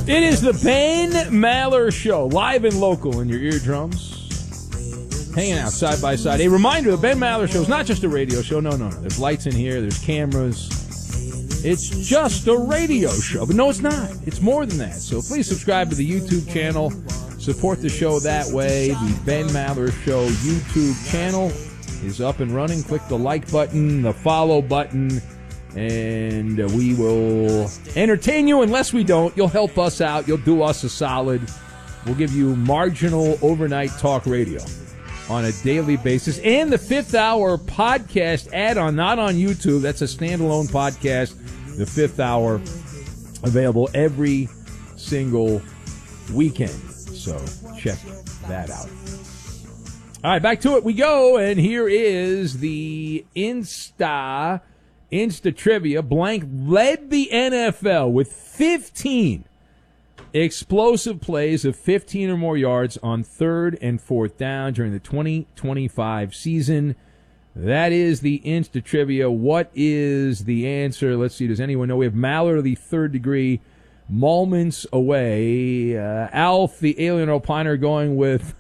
It is the Ben Maller Show, live and local in your eardrums. Hanging out side by side. A reminder, the Ben Maller Show is not just a radio show. No. There's lights in here. There's cameras. It's just a radio show. But no, it's not. It's more than that. So please subscribe to the YouTube channel. Support the show that way. The Ben Maller Show YouTube channel is up and running. Click the like button, the follow button, and we will entertain you. Unless we don't, you'll help us out. You'll do us a solid. We'll give you marginal overnight talk radio on a daily basis. And the Fifth Hour podcast add-on, not on YouTube. That's a standalone podcast. The Fifth Hour, available every single weekend. So check that out. All right, back to it we go. And here is the Insta Trivia. Blank led the NFL with 15 explosive plays of 15 or more yards on third and fourth down during the 2025 season. That is the Insta Trivia. What is the answer? Let's see. Does anyone know? We have Maller, the third degree, moments away. Alf, the alien opiner, going with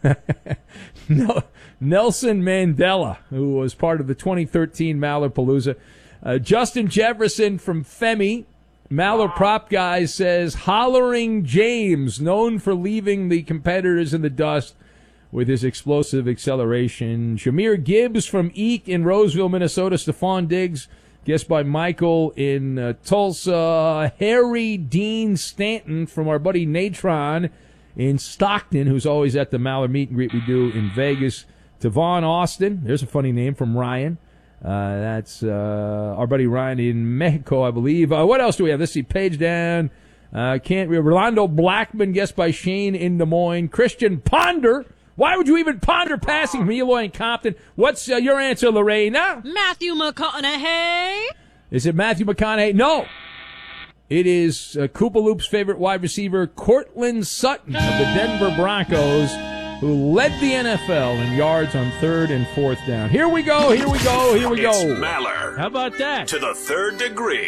Nelson Mandela, who was part of the 2013 Mallerpalooza. Justin Jefferson from Femi, Maller Prop Guy, says Hollering James, known for leaving the competitors in the dust with his explosive acceleration. Shamir Gibbs from Eek in Roseville, Minnesota. Stephon Diggs, guessed by Michael in Tulsa. Harry Dean Stanton from our buddy Natron in Stockton, who's always at the Maller meet and greet we do in Vegas. Tavon Austin, there's a funny name, from Ryan. That's our buddy Ryan in Mexico, I believe. What else do we have? Let's see. Page down. Rolando Blackman, guessed by Shane in Des Moines. Christian Ponder. Why would you even ponder passing from Eloy and Compton? What's your answer, Lorena? Matthew McConaughey. Is it Matthew McConaughey? No. It is Koopa Loop's favorite wide receiver, Cortland Sutton of the Denver Broncos, who led the NFL in yards on third and fourth down. Here we go. It's Maller. How about that? To the third degree.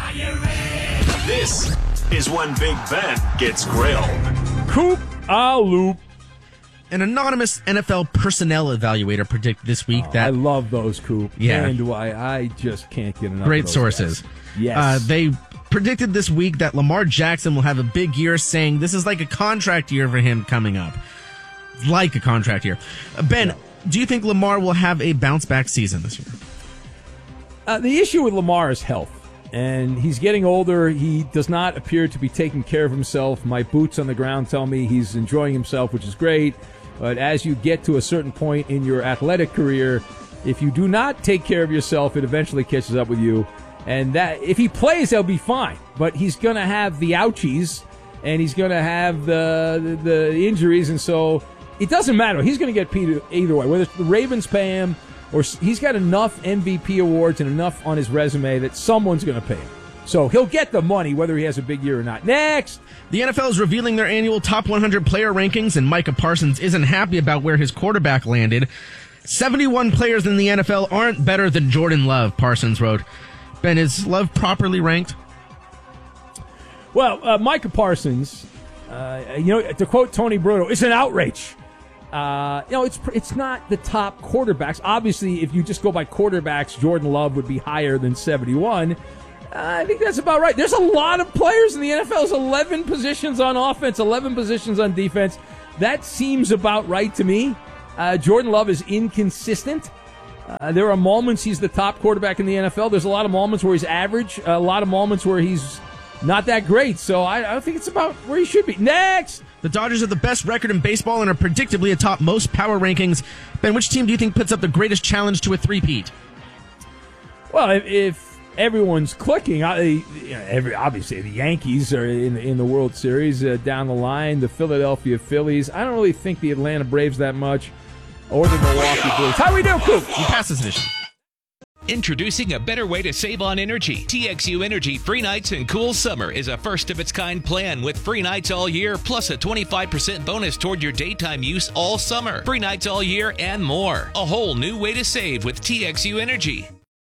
This is when Big Ben gets grilled. Koopa Loop. An anonymous NFL personnel evaluator predicted this week that... I love those, Coop. Yeah. And I just can't get enough Great of those sources. Guys. Yes. They predicted this week that Lamar Jackson will have a big year, saying this is like a contract year for him coming up. Like a contract year. Ben, do you think Lamar will have a bounce-back season this year? The issue with Lamar is health. And he's getting older. He does not appear to be taking care of himself. My boots on the ground tell me he's enjoying himself, which is great. But as you get to a certain point in your athletic career, if you do not take care of yourself, it eventually catches up with you. And that if he plays, he'll be fine. But he's going to have the ouchies, and he's going to have the injuries. And so it doesn't matter. He's going to get paid either way. Whether the Ravens pay him or he's got enough MVP awards and enough on his resume that someone's going to pay him. So he'll get the money whether he has a big year or not. Next! The NFL is revealing their annual top 100 player rankings, and Micah Parsons isn't happy about where his quarterback landed. 71 players in the NFL aren't better than Jordan Love, Parsons wrote. Ben, is Love properly ranked? Well, Micah Parsons, to quote Tony Bruno, it's an outrage. It's not the top quarterbacks. Obviously, if you just go by quarterbacks, Jordan Love would be higher than 71. I think that's about right. There's a lot of players in the NFL. There's 11 positions on offense, 11 positions on defense. That seems about right to me. Jordan Love is inconsistent. There are moments he's the top quarterback in the NFL. There's a lot of moments where he's average, a lot of moments where he's not that great. So I think it's about where he should be. Next! The Dodgers have the best record in baseball and are predictably atop most power rankings. Ben, which team do you think puts up the greatest challenge to a three-peat? Well, if everyone's clicking, obviously the Yankees are in the World Series down the line. The Philadelphia Phillies. I don't really think the Atlanta Braves that much, or the Milwaukee Brewers. How we do, Coop? You pass this edition. Introducing a better way to save on energy. TXU Energy Free Nights and Cool Summer is a first-of-its-kind plan with free nights all year, plus a 25% bonus toward your daytime use all summer. Free nights all year and more. A whole new way to save with TXU Energy.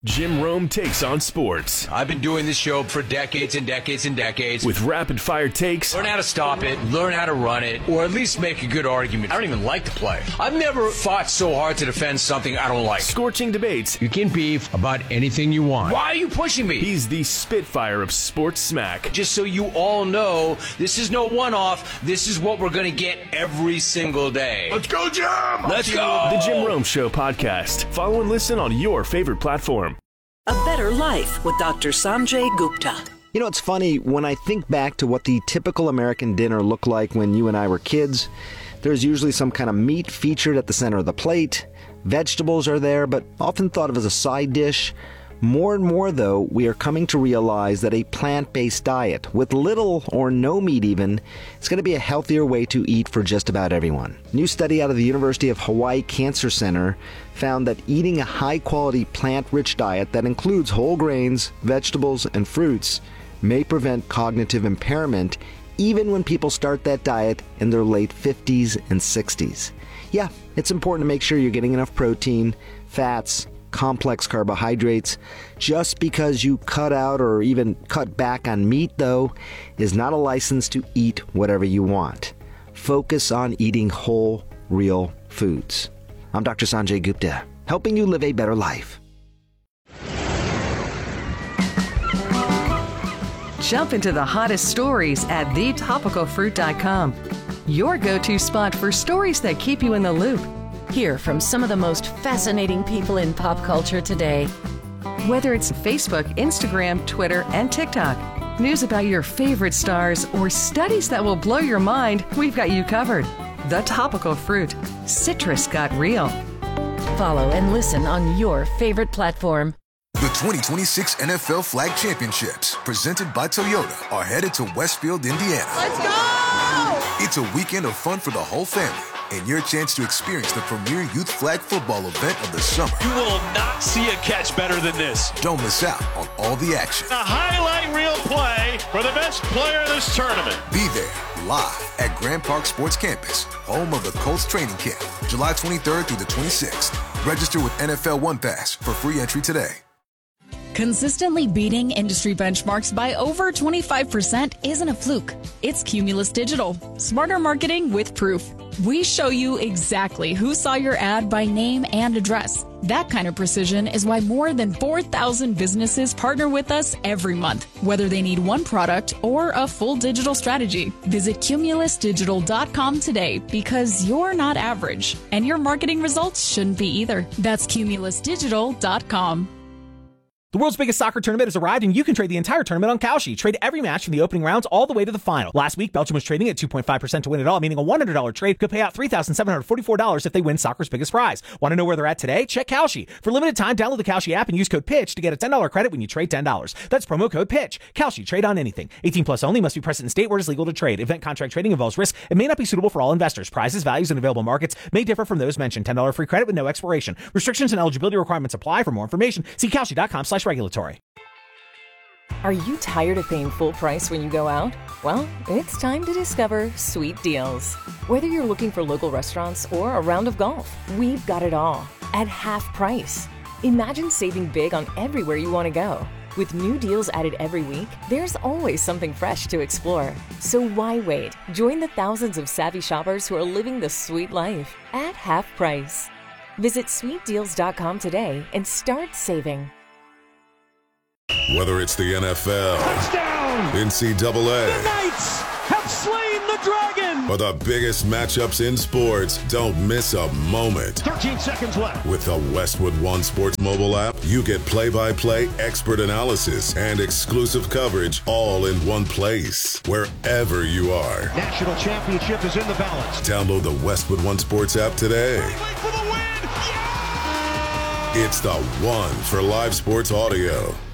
Jim Rome takes on sports. I've been doing this show for decades and decades and decades. With rapid-fire takes. Learn how to stop it, learn how to run it, or at least make a good argument. I don't even like the play. I've never fought so hard to defend something I don't like. Scorching debates. You can beef about anything you want. Why are you pushing me? He's the Spitfire of sports smack. Just so you all know, this is no one-off. This is what we're going to get every single day. Let's go, Jim! Let's go! The Jim Rome Show podcast. Follow and listen on your favorite platform. A Better Life with Dr. Sanjay Gupta. You know, it's funny, when I think back to what the typical American dinner looked like when you and I were kids, there's usually some kind of meat featured at the center of the plate. Vegetables are there, but often thought of as a side dish. More and more, though, we are coming to realize that a plant-based diet, with little or no meat even, is going to be a healthier way to eat for just about everyone. A new study out of the University of Hawaii Cancer Center found that eating a high-quality plant-rich diet that includes whole grains, vegetables, and fruits may prevent cognitive impairment even when people start that diet in their late 50s and 60s. Yeah, it's important to make sure you're getting enough protein, fats, complex carbohydrates. Just because you cut out or even cut back on meat, though, is not a license to eat whatever you want. Focus on eating whole, real foods. I'm Dr. Sanjay Gupta, helping you live a better life. Jump into the hottest stories at thetopicalfruit.com. Your go-to spot for stories that keep you in the loop. Hear from some of the most fascinating people in pop culture today. Whether it's Facebook, Instagram, Twitter, and TikTok, news about your favorite stars, or studies that will blow your mind, we've got you covered. The Topical Fruit. Citrus got real. Follow and listen on your favorite platform. The 2026 NFL Flag Championships, presented by Toyota, are headed to Westfield, Indiana. Let's go! It's a weekend of fun for the whole family, and your chance to experience the premier youth flag football event of the summer. You will not see a catch better than this. Don't miss out on all the action. A highlight reel play for the best player of this tournament. Be there, live at Grand Park Sports Campus, home of the Colts training camp, July 23rd through the 26th. Register with NFL One Pass for free entry today. Consistently beating industry benchmarks by over 25% isn't a fluke. It's Cumulus Digital. Smarter marketing with proof. We show you exactly who saw your ad by name and address. That kind of precision is why more than 4,000 businesses partner with us every month, whether they need one product or a full digital strategy. Visit cumulusdigital.com today, because you're not average, and your marketing results shouldn't be either. That's cumulusdigital.com. The world's biggest soccer tournament has arrived, and you can trade the entire tournament on Kalshi. Trade every match from the opening rounds all the way to the final. Last week, Belgium was trading at 2.5% to win it all, meaning a $100 trade could pay out $3,744 if they win soccer's biggest prize. Want to know where they're at today? Check Kalshi. For limited time, download the Kalshi app and use code PITCH to get a $10 credit when you trade $10. That's promo code PITCH. Kalshi. Trade on anything. 18 plus only. Must be present in state where it is legal to trade. Event contract trading involves risk and may not be suitable for all investors. Prizes, values, and available markets may differ from those mentioned. $10 free credit with no expiration. Restrictions and eligibility requirements apply. For more information, see Kalshi.com/regulatory. Are you tired of paying full price when you go out? Well, it's time to discover Sweet Deals. Whether you're looking for local restaurants or a round of golf, we've got it all at half price. Imagine saving big on everywhere you want to go. With new deals added every week, there's always something fresh to explore. So why wait? Join the thousands of savvy shoppers who are living the sweet life at half price. Visit sweetdeals.com today and start saving. Whether it's the NFL, touchdown, NCAA, the Knights have slain the dragon, or the biggest matchups in sports, don't miss a moment. 13 seconds left. With the Westwood One Sports mobile app, you get play-by-play expert analysis and exclusive coverage all in one place, wherever you are. National championship is in the balance. Download the Westwood One Sports app today. For the win. Yeah! It's the one for live sports audio.